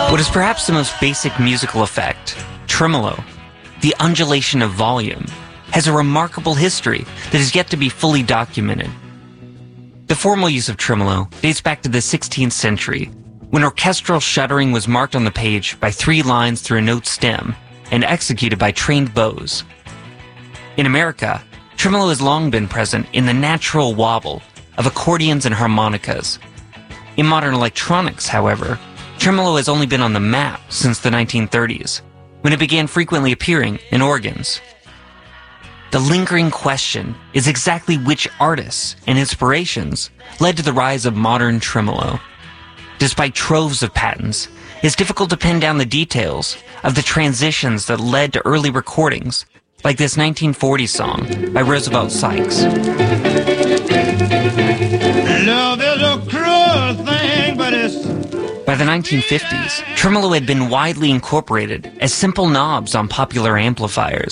What is perhaps the most basic musical effect, tremolo, the undulation of volume, has a remarkable history that is yet to be fully documented. The formal use of tremolo dates back to the 16th century, when orchestral shuddering was marked on the page by 3 lines through a note stem and executed by trained bows. In America, tremolo has long been present in the natural wobble of accordions and harmonicas. In modern electronics, however, tremolo has only been on the map since the 1930s, when it began frequently appearing in organs. The lingering question is exactly which artists and inspirations led to the rise of modern tremolo. Despite troves of patents, it's difficult to pin down the details of the transitions that led to early recordings, like this 1940 song by Roosevelt Sykes. Love is a cruel thing, but it's... By the 1950s, tremolo had been widely incorporated as simple knobs on popular amplifiers.